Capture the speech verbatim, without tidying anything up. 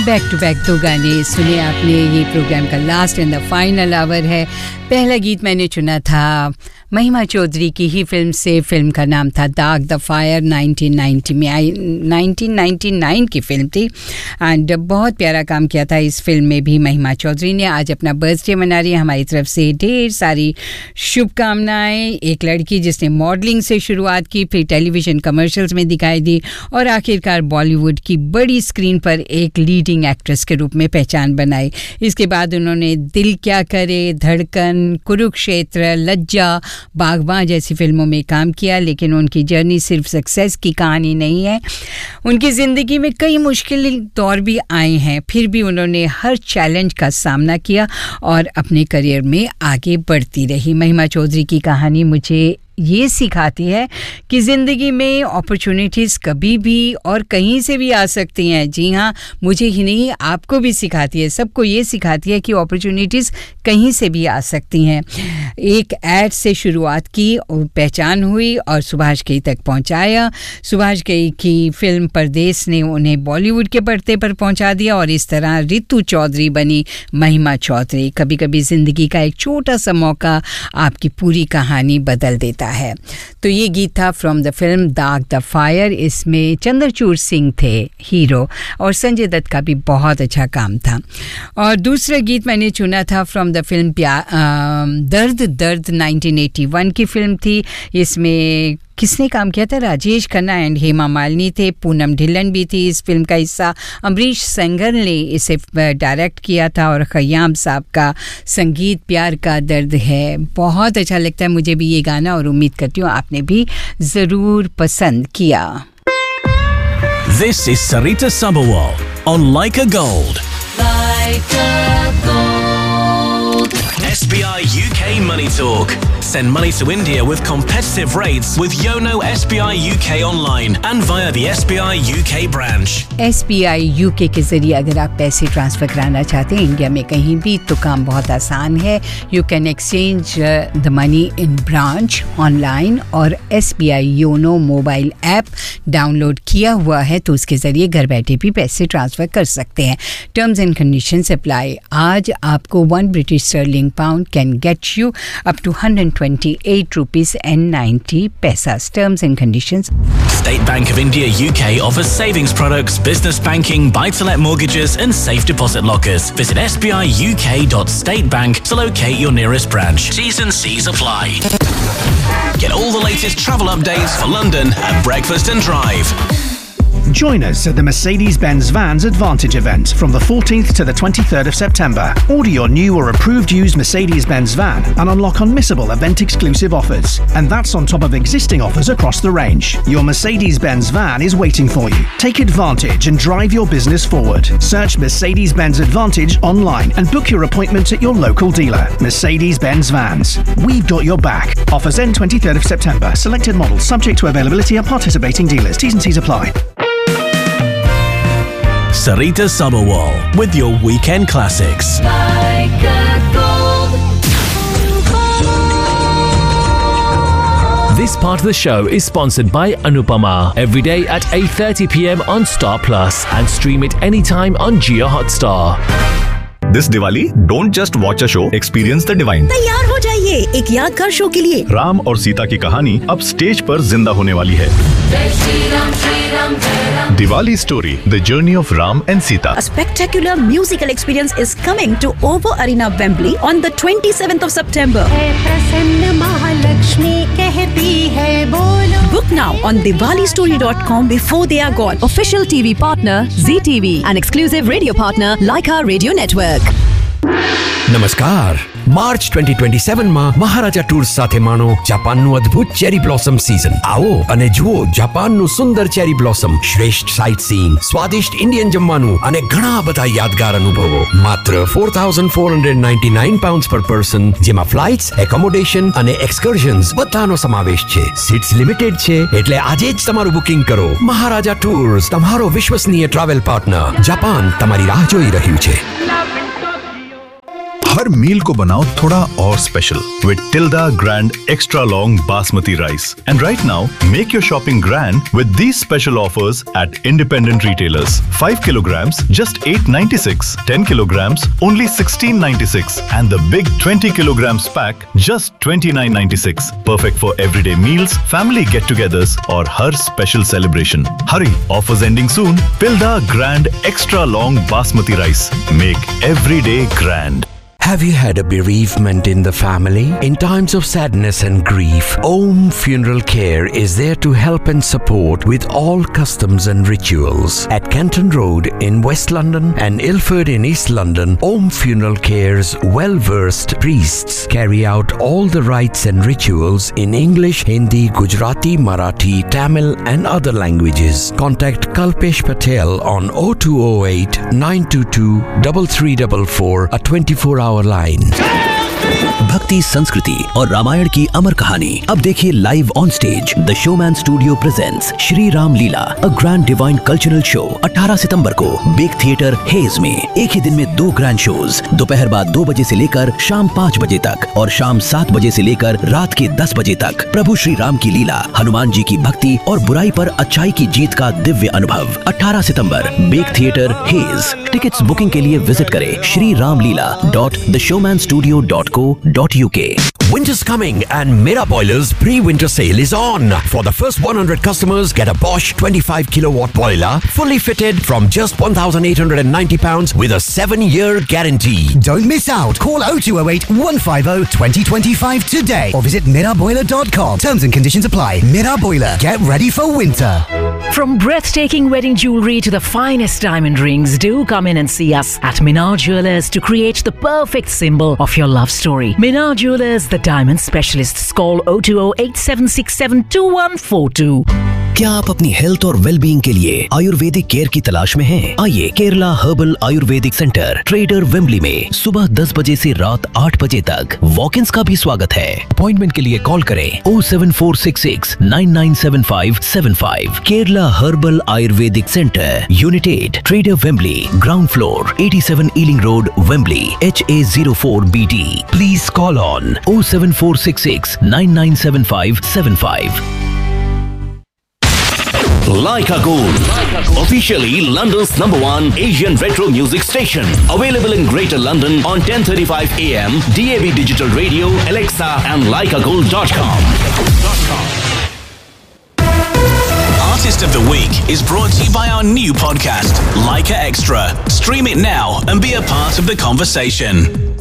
Back to back दो गाने सुने आपने। ये प्रोग्राम का last and the final our है। पहला गीत मैंने चुना था महिमा चौधरी की ही फिल्म से। फिल्म का नाम था दाग द फायर। नाइनटीन नाइंटी में आई, नाइनटीन नाइंटी नाइन की फिल्म थी एंड बहुत प्यारा काम किया था इस फिल्म में भी महिमा चौधरी ने। आज अपना बर्थडे मना रही है। हमारी तरफ से ढेर सारी शुभकामनाएं। एक लड़की जिसने मॉडलिंग से शुरुआत की, फिर टेलीविज़न कमर्शियल्स में दिखाई दी और आखिरकार बॉलीवुड की बड़ी स्क्रीन पर एक लीडिंग एक्ट्रेस के रूप में पहचान बनाई। इसके बाद उन्होंने दिल क्या करे, धड़कन, कुरुक्षेत्र, लज्जा, बागबान जैसी फिल्मों में काम किया। लेकिन उनकी जर्नी सिर्फ सक्सेस की कहानी नहीं है। उनकी ज़िंदगी में कई मुश्किल दौर भी आए हैं, फिर भी उन्होंने हर चैलेंज का सामना किया और अपने करियर में आगे बढ़ती रही। महिमा चौधरी की कहानी मुझे ये सिखाती है कि ज़िंदगी में अपॉर्चुनिटीज़ कभी भी और कहीं से भी आ सकती हैं। जी हाँ, मुझे ही नहीं आपको भी सिखाती है, सबको ये सिखाती है कि अपॉर्चुनिटीज़ कहीं से भी आ सकती हैं। एक ऐड से शुरुआत की और पहचान हुई और सुभाष घई तक पहुंचाया। सुभाष घई की फिल्म परदेस ने उन्हें बॉलीवुड के पर्दे पर पहुंचा दिया और इस तरह रितु चौधरी बनी महिमा चौधरी। कभी कभी ज़िंदगी का एक छोटा सा मौका आपकी पूरी कहानी बदल देता है। तो ये गीत था फ्रॉम द फिल्म दाग द फायर। इसमें चंद्रचूड़ सिंह थे हीरो और संजय दत्त का भी बहुत अच्छा काम था। और दूसरा गीत मैंने चुना था फ्रॉम द फिल्म दर्द दर्द नाइनटीन एटी वन की फिल्म थी। इसमें किसने काम किया था? राजेश खन्ना एंड हेमा मालिनी थे। पूनम ढिल्लन भी थी इस फिल्म का हिस्सा। अमरीश सेंगर ने इसे डायरेक्ट किया था और खयाम साहब का संगीत। प्यार का दर्द है, बहुत अच्छा लगता है मुझे भी ये गाना और उम्मीद करती हूँ आपने भी ज़रूर पसंद किया। This is Sarita Sabharwal on Like a Gold. Like a Gold. S B I U K Money Talk. Send money to India with competitive rates with Yono S B I U K online and via the S B I U K branch. S B I U K के ज़रिए अगर आप पैसे transfer कराना चाहते हैं India में कहीं भी तो काम बहुत आसान है। You can exchange the money in branch online और S B I YONO mobile app download किया हुआ है तो उसके ज़रिए घर बैठे भी पैसे ट्रांसफ़र कर सकते हैं। Terms and conditions apply. आज आपको one British sterling pound can get you up to one hundred twenty-eight rupees and ninety paisas. Terms and conditions. State Bank of India U K offers savings products, business banking, buy-to-let mortgages and safe deposit lockers. Visit s b i u k dot state bank to locate your nearest branch. T's and C's apply. Get all the latest travel updates for London at Breakfast and Drive. Join us at the Mercedes-Benz Vans Advantage event from the fourteenth to the twenty-third of September. Order your new or approved used Mercedes-Benz van and unlock unmissable event-exclusive offers. And that's on top of existing offers across the range. Your Mercedes-Benz van is waiting for you. Take advantage and drive your business forward. Search Mercedes-Benz Advantage online and book your appointment at your local dealer. Mercedes-Benz Vans. We've got your back. Offers end twenty-third of September. Selected models subject to availability at participating dealers. T's and C's apply. Sarita Sabharwal with your weekend classics. Like a Gold. This part of the show is sponsored by Anupama. Every day at eight thirty p m on Star Plus and stream it anytime on Jio Hotstar. This Diwali, don't just watch a show, experience the divine. तैयार हो जाइए एक यादगार show के लिए। राम और सीता की कहानी अब स्टेज पर जिंदा होने वाली है। Diwali story, the journey of Ram and Sita. A spectacular musical experience is coming to O two Arena, Wembley on the twenty-seventh of September. Book now on diwali story dot com before they are gone. Official T V partner Z T V and exclusive radio partner Leica Radio Network. નમસ્કાર. March twenty twenty-seven માં મહારાજા tours સાથે માણો જાપાનનું અદ્ભુત cherry blossom season. આવો અને જુઓ જાપાનનું સુંદર cherry blossom, શ્રેષ્ઠ site seeing, સ્વાદિષ્ટ ઇન્ડિયન જમવાનું અને ઘણા બધા યાદગાર અનુભવો. માત્ર four thousand four hundred ninety-nine pounds per person, જેમાં ફ્લાઇટ્સ, એકોમોડેશન અને એક્સકર્ઝન્સ બધાનો સમાવેશ છે. સીટ્સ લિમિટેડ છે એટલે આજે જ તમારું બુકિંગ કરો. મહારાજા ટૂર્સ, તમારો વિશ્વસનીય ટ્રાવેલ પાર્ટનર. જાપાન તમારી રાહ જોઈ રહ્યું છે. हर मील को बनाओ थोड़ा और special with Tilda Grand Extra Long Basmati Rice. And right now, make your shopping grand with these special offers at independent retailers. five kilograms, just eight ninety-six. ten kilograms, only sixteen ninety-six. And the big twenty kilograms pack, just twenty-nine ninety-six. Perfect for everyday meals, family get-togethers, or her special celebration. Hurry, offers ending soon. Tilda Grand Extra Long Basmati Rice. Make every day grand. Have you had a bereavement in the family? In times of sadness and grief, Om Funeral Care is there to help and support with all customs and rituals. At Canton Road in West London and Ilford in East London, Om Funeral Care's well-versed priests carry out all the rites and rituals in English, Hindi, Gujarati, Marathi, Tamil and other languages. Contact Kalpesh Patel on oh two oh eight, nine two two, three three four four, a twenty-four hour line. भक्ति, संस्कृति और रामायण की अमर कहानी अब देखिए live on stage. The showman studio presents Shri Ram Leela, a grand divine cultural show अठारह सितंबर को bake theatre hedge में। एक ही दिन में दो ग्रैंड शोज, दोपहर बाद दो बजे से लेकर शाम पाँच बजे तक और शाम सात बजे से लेकर रात के दस बजे तक। प्रभु श्री राम की लीला, हनुमान जी की भक्ति और बुराई पर अच्छाई की जीत का दिव्य अनुभव। अठारह सितंबर, bake theatre hedge. Tickets booking के लिए विजिट करें श्री राम लीला dot the showman studio dot co dot uk. Winter's coming and Mera Boiler's pre-winter sale is on. For the first one hundred customers, get a Bosch twenty-five kilowatt boiler fully fitted from just one thousand eight hundred ninety pounds with a seven year guarantee. Don't miss out. Call oh two oh eight, one five oh, two oh two five today or visit mira boiler dot com. Terms and conditions apply. Mira Boiler. Get ready for winter. From breathtaking wedding jewelry to the finest diamond rings, do come in and see us at Minar Jewelers to create the perfect symbol of your love story. Minar Jewelers, the diamond specialists. Call oh two oh eight, seven six seven, two one four two. क्या आप अपनी health और wellbeing के लिए Ayurvedic care की तलाश में हैं? आइए Kerala herbal Ayurvedic centre, trader Wembley में सुबह दस बजे से रात आठ बजे तक। वॉक-इन्स का भी स्वागत है। अपॉइंटमेंट के लिए कॉल करें oh seven four six six, nine nine seven five seven five। Kerala herbal Ayurvedic centre, unit eight, trader Wembley, ground floor, eighty-seven ailing road, Wembley, H A zero four B D। Please call on oh seven four six six, nine nine seven five seven five। Leica Gold, officially London's number one Asian retro music station. Available in Greater London on ten thirty-five A M, D A B Digital Radio, Alexa and leica gold dot com. Artist of the Week is brought to you by our new podcast, Leica Extra. Stream it now and be a part of the conversation.